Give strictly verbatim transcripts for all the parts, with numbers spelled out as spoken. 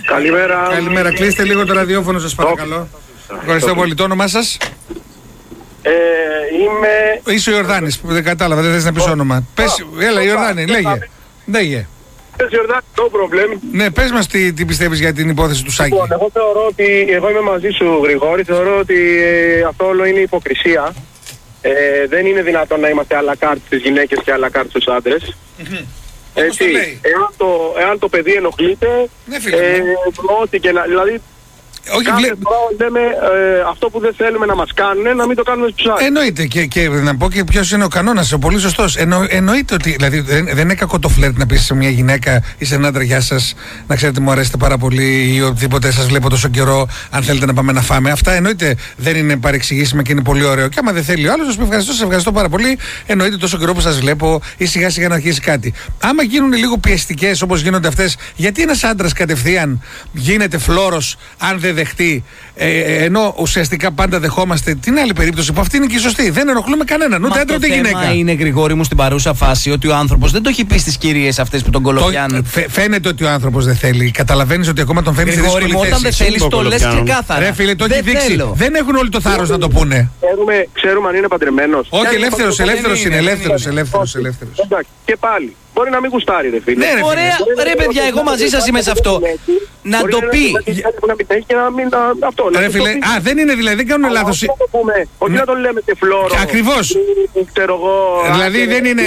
Καλημέρα. Καλημέρα. Κλείστε λίγο το ραδιόφωνο σας παρακαλώ. Ευχαριστώ πολύ. Το όνομά σας? Ε, είμαι... Είσαι ο Ιορδάνης, που δεν κατάλαβα, δεν θες να πεις όνομα. Πες, έλα Ιορδάνη, λέγε. Λέγε. Πες Ιορδάνη, το πρόβλημα. Ναι, πες μας τι, τι πιστεύεις για την υπόθεση του Σάκη. Λοιπόν, εγώ θεωρώ ότι, εγώ είμαι μαζί σου Γρηγόρη, θεωρώ ότι ε, αυτό όλο είναι υποκρισία. Ε, δεν είναι δυνατόν να είμαστε αλακάρτ στις γυναίκες και αλακάρτ στους άντρες. Mm-hmm. Έτσι, εάν το, εάν το παιδί ενοχλείται, ναι, φίλε, ε, ό,τι και να, δηλαδή όχι, κάθε βλέ... φορά λέμε ε, αυτό που δεν θέλουμε να μας κάνουν, να μην το κάνουμε στους άλλους. Εννοείται και, και να πω και ποιος είναι ο κανόνας, ο πολύ σωστός. Εννο, εννοείται ότι δηλαδή, δεν, δεν είναι κακό το φλερτ να πεις σε μια γυναίκα ή σε έναν άντρα γεια σας, να ξέρετε μου αρέσετε πάρα πολύ ή οτιδήποτε σας βλέπω τόσο καιρό, αν θέλετε να πάμε να φάμε. Αυτά εννοείται δεν είναι παρεξηγήσιμα και είναι πολύ ωραίο. Και άμα δεν θέλει ο άλλος, να σου πει ευχαριστώ, σας ευχαριστώ πάρα πολύ. Εννοείται τόσο καιρό που σας βλέπω ή σιγά σιγά να αρχίσει κάτι. Άμα γίνουν λίγο πιεστικές όπως γίνονται αυτές, γιατί ένας άντρας κατευθείαν γίνεται φλόρος αν δεν δεχτεί. Ε, ενώ ουσιαστικά πάντα δεχόμαστε την άλλη περίπτωση που αυτή είναι και η σωστή. Δεν ενοχλούμε κανέναν, ούτε άντρα ούτε γυναίκα. Το θέμα είναι, Γρηγόρη μου, στην παρούσα φάση ότι ο άνθρωπος δεν το έχει πει στις κυρίες αυτές που τον κολοπιάνουν. Φαίνεται ότι ο άνθρωπος δεν θέλει. Καταλαβαίνεις ότι ακόμα τον φέρνει σε δύσκολη θέση. Όταν δεν θέλεις το λες ξεκάθαρα. Ρε φίλε, το έχει δείξει. Δεν έχουν όλοι το θάρρος να το πούνε. Ξέρουμε, ξέρουμε αν είναι παντρεμένος. Όχι, ελεύθερος, ελεύθερος είναι. Ελεύθερος, ελεύθερος, ελεύθερος. Και πάλι. Μπορεί να μην γουστάρει, ρε φίλε. Ναι, ρε, ωραία, ρε παιδιά, εγώ μαζί σας είμαι σε αυτό. Να το πει. Ρε φίλε, α, δεν είναι δηλαδή, δεν κάνουν λάθος. Όχι να το λέμε και φλόρο. Ακριβώς. Ξέρω εγώ. Δηλαδή δεν είναι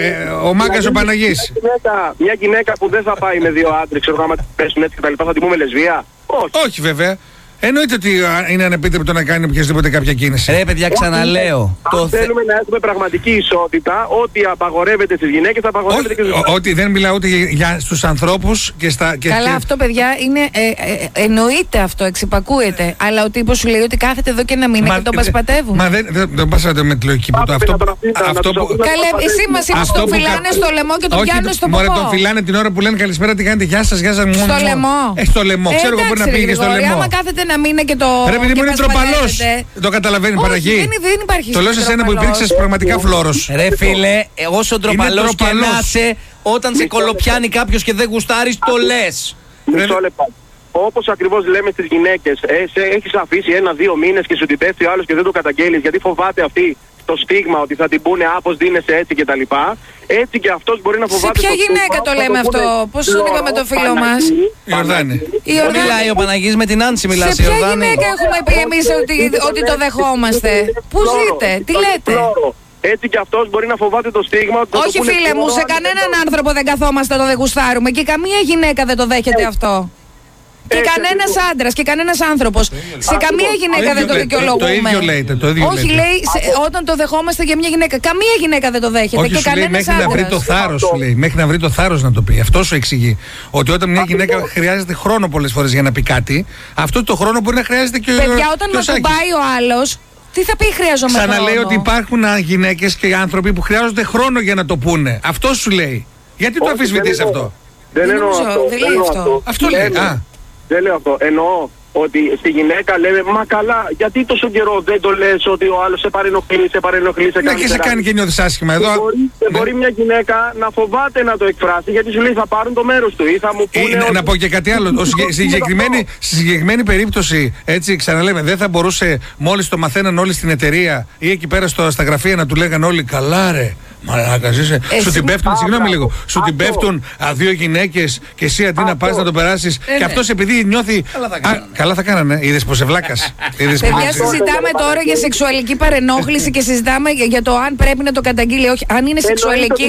ο Μάγκας ο Παναγής. Μια γυναίκα που δεν θα πάει με δύο άντρες, ξέρω εγώ, άμα πέσουν έτσι και τα λοιπά, θα την πούμε λεσβία. Όχι. Όχι βέβαια. Εννοείται ότι είναι ανεπίτρεπτο να κάνει οποιασδήποτε κάποια κίνηση. Ρε παιδιά, ξαναλέω. Αν το θέλουμε θε... να έχουμε πραγματική ισότητα, ό,τι απαγορεύεται στις γυναίκες θα απαγορεύεται όχι, και στους άντρες. Ότι δεν μιλάω ούτε για στους ανθρώπους και στα... Και Καλά, και... αυτό παιδιά είναι, ε, ε, εννοείται αυτό, εξυπακούεται. Αλλά ο τύπος σου λέει ότι κάθεται εδώ και ένα μήνα μα, και τον πασπατεύουν. Μα δεν, δεν, δεν πασπατεύω με τη λογική που το αυτό... αυτό που... Καλέ, εσύ μας είπες τον φυλάνε στο λαιμό και τον πιάνουν στο ποπό. Μωρέ, τον φυλάνε την ώρα που λένε καλησπέρα, τι κάνετε, γεια σας, γεια σας. Στο λαιμό. Ε, στο λαιμό, ξέρω εγώ μπορεί να πήγε στο λαιμό. Άμα κάθεται ένα μήνα και το... Ρε παιδί μου είναι τροπαλός. Δεν καταλαβαίνει Παραγή. Δεν, δεν υπάρχει. Το λέω σε σένα που υπήρξες πραγματικά φλόρος. Ρε φίλε, όσο τροπαλός και να είσαι, όταν σε κολοπιάνει κάποιος και δεν γουστάρεις, το λες. Μισό λεπτό. Όπως ακριβώς λέμε στις γυναίκες, ε, έχεις αφήσει ένα-δύο μήνες και σου την πέφτει ο άλλος και δεν το καταγγέλεις γιατί φοβάται αυτή το στίγμα ότι θα την πούνε άπως δίνεσαι έτσι κτλ. Έτσι και αυτός μπορεί να φοβάται. Σε ποια γυναίκα το λέμε αυτό, πώς σου είπαμε το φίλο μας. Ιορδάνη. Μιλάει ο Παναγής με την Άνση, μιλάει η Ιορδάνη. Σε ποια γυναίκα έχουμε πει εμείς ότι, ότι το δεχόμαστε. Πού ζείτε, τι λέτε. Έτσι και αυτός μπορεί να φοβάται το στίγμα. Όχι φίλε μου, σε κανέναν άνθρωπο δεν καθόμαστε το δεν γουστάρουμε και καμία γυναίκα δεν το δέχεται αυτό. Και κανένας άντρας και κανένας άνθρωπος. Σε καμία γυναίκα δεν το δικαιολογούμε. Το ίδιο λέτε, το ίδιο όχι, λέει όταν το δεχόμαστε για μια γυναίκα. Καμία γυναίκα δεν το δέχεται. Όχι, και σου λέει κανένας μέχρι άντρας. να βρει το θάρρος, σου λέει. Μέχρι να βρει το θάρρος να το πει. Αυτό σου εξηγεί. Ότι όταν μια γυναίκα χρειάζεται χρόνο πολλές φορές για να πει κάτι, αυτό το χρόνο μπορεί να χρειάζεται και ο άλλος. Παιδιά, όταν με ακουμπάει ο άλλος, τι θα πει χρειάζομαι χρόνο. Ξαναλέω ότι υπάρχουν γυναίκες και άνθρωποι που χρειάζονται χρόνο για να το πούνε. Αυτό σου λέει. Γιατί το αμφισβητείς αυτό. Δεν εννοώ αυτό. Αυτό λέει. Δεν λέω αυτό. Εννοώ ότι στη γυναίκα λέμε μα καλά, γιατί τόσο καιρό δεν το λες ότι ο άλλος σε παρενοχλεί, σε παρενοχλεί, σε κάνει. Ναι, και σε κάνει και νιώθεις άσχημα εδώ. Δεν μπορεί, ναι. μπορεί μια γυναίκα να φοβάται να το εκφράσει γιατί σου λέει θα πάρουν το μέρος του ή θα μου πούνε. Ή, ότι... Να πω και κάτι άλλο. Στη συγκεκριμένη, συγκεκριμένη περίπτωση, έτσι ξαναλέμε, δεν θα μπορούσε μόλις το μαθαίναν όλοι στην εταιρεία ή εκεί πέρα στο, στα γραφεία να του λέγανε όλοι καλά ρε. Μαλάκας είσαι. Εσύ... Σου την πέφτουν, συγγνώμη λίγο. Σου την πέφτουν α, δύο γυναίκες και εσύ αντί να πας να το περάσεις. Και αυτός επειδή νιώθει. Καλά θα κάνανε. Είδες πως ευλάκας. Παιδιά, συζητάμε τώρα για σεξουαλική παρενόχληση και συζητάμε για το αν πρέπει να το καταγγείλει. Όχι, αν είναι σεξουαλική.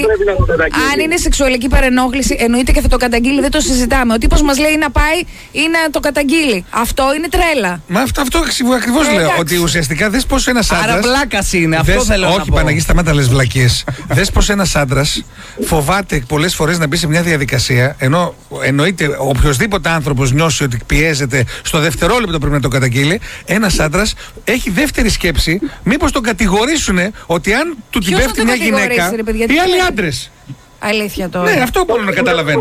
Αν είναι σεξουαλική παρενόχληση, εννοείται και θα το καταγγείλει, δεν το συζητάμε. Ο τύπος μας λέει να πάει ή να το καταγγείλει. Αυτό είναι τρέλα. Μα αυτό, αυτό ακριβώς λέω. Ότι ουσιαστικά δες πως ένας άντρας. Άρα βλάκας είναι. Αυτό θέλω να πω. Όχι, Παναγί, σταμάτα λες βλακίες. Δες πως ένας άντρας φοβάται πολλές φορές να μπει σε μια διαδικασία, ενώ εννοείται οποιοδήποτε άνθρωπος νιώσει ότι πιέζεται στο δευτερόλεπτο πρέπει να το καταγγείλει. Ένας άντρας έχει δεύτερη σκέψη, μήπως τον κατηγορήσουνε ότι αν του την πέφτει μια γυναίκα ή άλλοι άντρες. Αλήθεια τώρα. Ναι, αυτό μπορώ να καταλαβαίνω.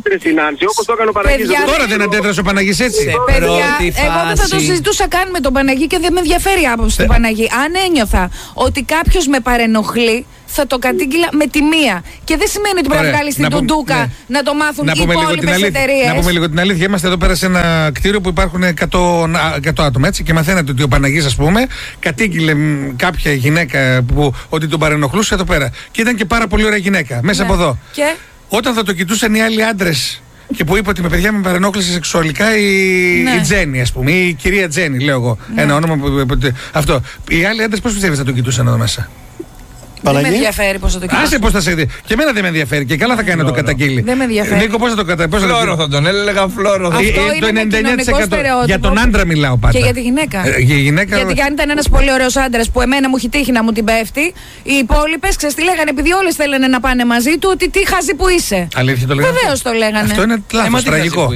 Τώρα δεν αντέδρασε ο Παναγής έτσι. Παιδιά, εγώ δεν θα το συζητούσα καν με τον Παναγή και δεν με ενδιαφέρει η άποψη του Παναγή. Αν ένιωθα ότι κάποιος με παρενοχλεί, θα το κατήγγειλα με τη μία. Και δεν σημαίνει ότι πρέπει να βγάλει την Τουντούκα ναι. να το μάθουν οι υπόλοιπες εταιρείες. Να πούμε λίγο την αλήθεια. Είμαστε εδώ πέρα σε ένα κτίριο που υπάρχουν εκατό, εκατό άτομα έτσι, και μαθαίνετε ότι ο Παναγής, ας πούμε, κατήγγειλε κάποια γυναίκα που, ότι τον παρενοχλούσε εδώ πέρα. Και ήταν και πάρα πολύ ωραία γυναίκα μέσα ναι. από εδώ. Και? Όταν θα το κοιτούσαν οι άλλοι άντρες και που είπε ότι με παιδιά με παρενόχλησε σεξουαλικά η, ναι. η Τζέννη, ας πούμε, η κυρία Τζέννη, λέω εγώ. Ναι. Ένα όνομα που. Αυτό. Οι άλλοι άντρες πώς πιστεύεις θα το κοιτούσαν εδώ μέσα? Δεν με ενδιαφέρει πώς θα το κοιτάξω. Άσε πώς θα σε δει. Και εμένα δεν με ενδιαφέρει. Και καλά θα κάνει να το καταγγείλει. Δεν με ενδιαφέρει. Νίκο, πώς θα το καταγγείλει. Φλόρο θα τον έλεγα, φλόρο. Αυτό είναι το ενενήντα εννέα τοις εκατό για τον άντρα μιλάω πάντα. Και για τη γυναίκα. Ε, για γυναίκα... Γιατί αν ήταν ένας πολύ ωραίος άντρας που εμένα μου έχει τύχει να μου την πέφτει, οι υπόλοιπες ξέρεις τι λέγανε, επειδή όλες θέλανε να πάνε μαζί του, ότι τι χαζί που είσαι. Αλήθεια το λέγανε. Βεβαίως το λέγανε. Αυτό είναι λάθος, τραγικό.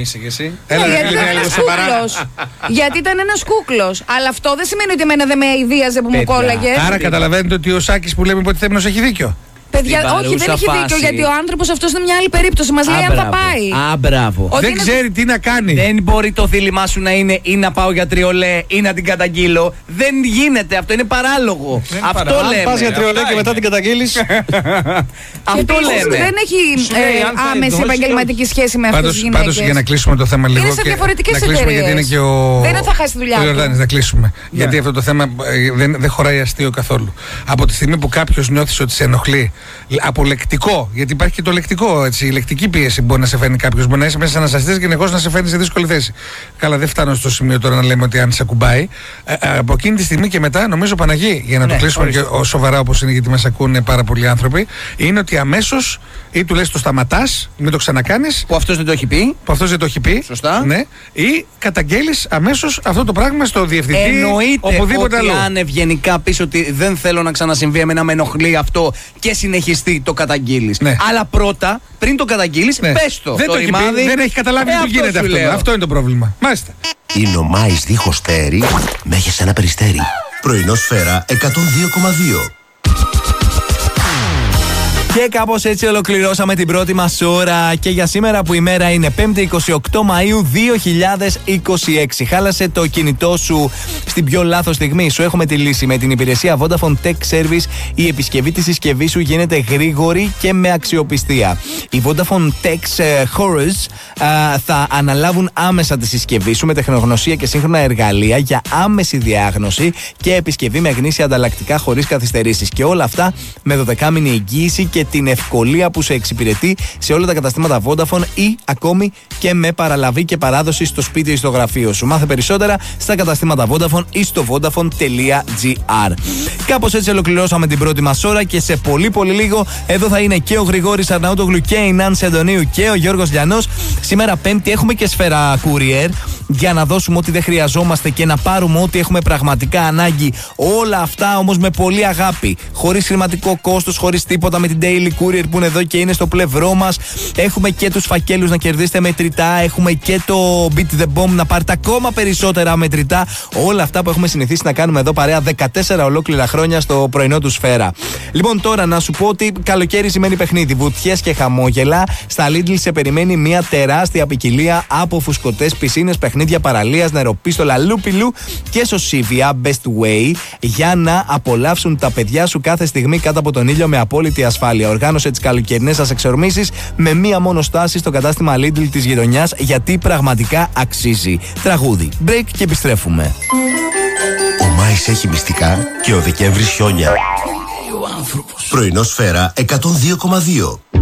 Γιατί ήταν ένας κούκλος. Αλλά αυτό δεν σημαίνει ότι εμένα δεν με αηδίαζε που μου κόλλαγε. Άρα καταλαβαίνετε ότι ο Σάκης που λέμε ότι Θέμηνος έχει δίκιο. Παιδιά, όχι, δεν έχει δίκιο, γιατί ο άνθρωπος αυτός είναι μια άλλη περίπτωση. Μας λέει αν θα πάει. Α, μπράβο. Δεν ξέρει τι να κάνει. Δεν μπορεί το δίλημά σου να είναι ή να πάω για τριολέ ή να την καταγγείλω. Δεν γίνεται. Αυτό είναι παράλογο. Δεν αυτό παρά... λέμε. Αν πας για τριολέ και μετά την καταγγείλεις. Αυτό λέμε. Δεν έχει άμεση επαγγελματική σχέση με αυτές τις γυναίκες. Πάντως για να κλείσουμε το θέμα λίγο. Είναι σε διαφορετικές εταιρείες. Γιατί είναι και ο. Δεν θα χάσει τη δουλειά. Ο Ιορδάνης, να κλείσουμε. Γιατί αυτό το θέμα δεν χωράει αστείο καθόλου. Από τη στιγμή που κάποιο νιώθει ότι σε ενοχλεί από λεκτικό, γιατί υπάρχει και το λεκτικό, έτσι, η λεκτική πίεση μπορεί να σε φέρνει κάποιο. Μπορεί να είσαι μέσα σε ανασταστές και γενικώς να σε φέρνει σε δύσκολη θέση. Καλά, δεν φτάνω στο σημείο τώρα να λέμε ότι αν σε ακουμπάει. Ε, από εκείνη τη στιγμή και μετά, νομίζω, Παναγί, για να ναι, το κλείσουμε ορίστε. Και σοβαρά όπως είναι, γιατί μας ακούνε πάρα πολλοί άνθρωποι, είναι ότι αμέσως ή του λες το σταματάς, μην το ξανακάνεις. Που αυτός δεν το έχει πει. Που αυτός δεν το έχει πει. Σωστά. Ναι, ή καταγγέλεις αμέσως αυτό το πράγμα στο διευθυντή. Εννοείται οπουδήποτε ότι αλλού. Αν ευγενικά πεις ότι δεν θέλω να ξανασυμβεί, εμένα με ενοχλεί αυτό και συνεχιστεί, το καταγγείλεις. Ναι. Αλλά πρώτα, πριν το καταγγείλεις, ναι. πες το. Δεν το, το έχει πει, δεν έχει καταλάβει ε, τι γίνεται αυτό. Λέω. Αυτό είναι το πρόβλημα. Μάλιστα. Είναι ο Μάης δίχως τέρι, μέγες ένα περιστέρι. Πρωινό Σφαίρα εκατόν δύο κόμμα δύο. Και κάπως έτσι ολοκληρώσαμε την πρώτη μας ώρα και για σήμερα που η μέρα είναι πέμπτη εικοστή ογδόη Μαΐου δύο χιλιάδες είκοσι έξι. Χάλασε το κινητό σου στην πιο λάθος στιγμή. Σου έχουμε τη λύση. Με την υπηρεσία Vodafone Tech Service η επισκευή της συσκευής σου γίνεται γρήγορη και με αξιοπιστία. Οι Vodafone Tech Horrors θα αναλάβουν άμεσα τη συσκευή σου με τεχνογνωσία και σύγχρονα εργαλεία για άμεση διάγνωση και επισκευή με γνήσια ανταλλακτικά χωρίς καθυστερήσεις. Και όλα αυτά με δωδεκάμηνη εγγύηση και την ευκολία που σε εξυπηρετεί σε όλα τα καταστήματα Vodafone ή ακόμη και με παραλαβή και παράδοση στο σπίτι ή στο γραφείο σου. Μάθε περισσότερα στα καταστήματα Vodafone ή στο vodafone τελεία gr. Κάπως έτσι ολοκληρώσαμε την πρώτη μας ώρα και σε πολύ πολύ λίγο εδώ θα είναι και ο Γρηγόρης Αρναούτογλου και η Νάνση Αντωνίου και ο Γιώργος Λιανός. Σήμερα Πέμπτη έχουμε και σφαίρα courier για να δώσουμε ό,τι δεν χρειαζόμαστε και να πάρουμε ό,τι έχουμε πραγματικά ανάγκη. Όλα αυτά όμως με πολύ αγάπη. Χωρίς χρηματικό κόστος, χωρίς τίποτα, με την Daily Courier που είναι εδώ και είναι στο πλευρό μας. Έχουμε και τους φακέλους να κερδίσετε μετρητά. Έχουμε και το Beat the Bomb να πάρετε ακόμα περισσότερα μετρητά. Όλα αυτά που έχουμε συνηθίσει να κάνουμε εδώ παρέα δεκατέσσερα ολόκληρα χρόνια στο πρωινό του Σφαίρα. Λοιπόν, τώρα να σου πω ότι καλοκαίρι σημαίνει παιχνίδι. Βουτιές και χαμόγελα. Στα Lidl σε περιμένει μια τεράστια ποικιλία από φουσκωτές, πισίνες, παιχνίδια παραλίας, νεροπίστολα, λούπιλου και σωσίβια Best Way για να απολαύσουν τα παιδιά σου κάθε στιγμή κάτω από τον ήλιο με απόλυτη ασφάλεια. Οργάνωσε τις καλοκαιρινές σας εξορμήσεις με μία μόνο στάση στο κατάστημα Lidl της γειτονιάς, γιατί πραγματικά αξίζει. Τραγούδι, break και επιστρέφουμε. Ο Μάης έχει μυστικά και ο Δεκέμβρης χιόνια. Πρωινό Σφαίρα εκατόν δύο κόμμα δύο.